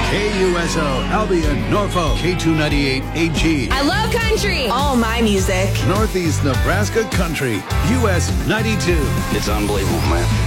KUSO, Albion, Norfolk, K298 AG. I love country. All my music. Northeast Nebraska Country, US 92. It's unbelievable, man.